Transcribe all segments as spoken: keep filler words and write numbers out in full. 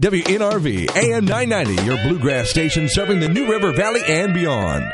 W N R V, A M nine ninety, your bluegrass station serving the New River Valley and beyond.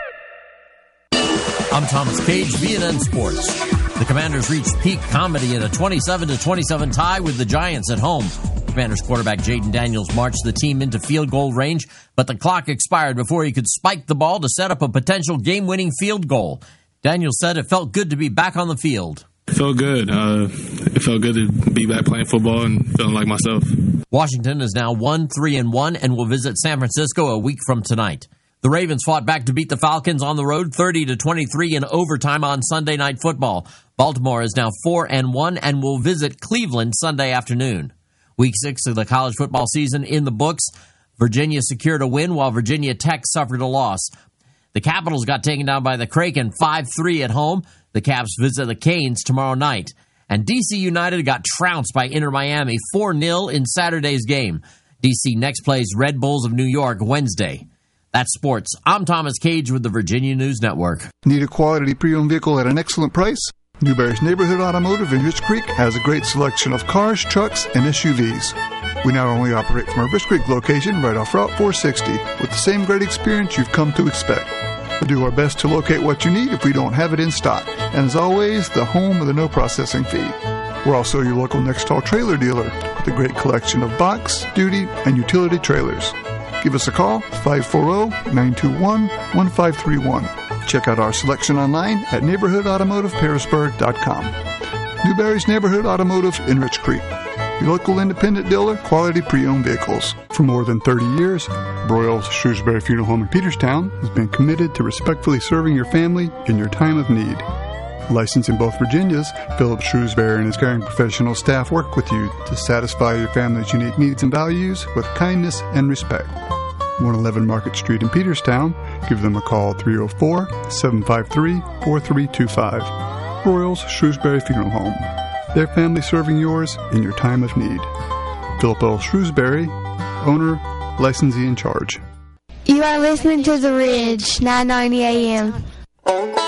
I'm Thomas Cage, B N N Sports. The Commanders reached peak comedy in a twenty-seven to twenty-seven tie with the Giants at home. Commanders quarterback Jaden Daniels marched the team into field goal range, but the clock expired before he could spike the ball to set up a potential game-winning field goal. Daniels said it felt good to be back on the field. It felt good. Uh, it felt good to be back playing football and feeling like myself. Washington is now one three and one and will visit San Francisco a week from tonight. The Ravens fought back to beat the Falcons on the road thirty to twenty-three in overtime on Sunday Night Football. Baltimore is now four and one and will visit Cleveland Sunday afternoon. Week six of the college football season in the books. Virginia secured a win while Virginia Tech suffered a loss. The Capitals got taken down by the Kraken five three at home. The Caps visit the Canes tomorrow night. And D C United got trounced by Inter Miami four nil in Saturday's game. D C next plays Red Bulls of New York Wednesday. That's sports. I'm Thomas Cage with the Virginia News Network. Need a quality pre-owned vehicle at an excellent price? Newberry's Neighborhood Automotive in Rich Creek has a great selection of cars, trucks, and S U Vs. We not only operate from our Rich Creek location right off Route four sixty with the same great experience you've come to expect. We do our best to locate what you need if we don't have it in stock. And as always, the home of the no processing fee. We're also your local Nextall trailer dealer with a great collection of box, duty, and utility trailers. Give us a call, five four zero, nine two one, one five three one. Check out our selection online at neighborhood automotive parisburg dot com. Newberry's Neighborhood Automotive in Rich Creek. Your local independent dealer, quality pre-owned vehicles. For more than thirty years, Broyles Shrewsbury Funeral Home in Peterstown has been committed to respectfully serving your family in your time of need. Licensed in both Virginias, Philip Shrewsbury and his caring professional staff work with you to satisfy your family's unique needs and values with kindness and respect. one eleven Market Street in Peterstown. Give them a call at three oh four, seven five three, four three two five. Broyles Shrewsbury Funeral Home. Their family serving yours in your time of need. Philip L. Shrewsbury, owner, licensee in charge. You are listening to The Ridge, nine ninety A M.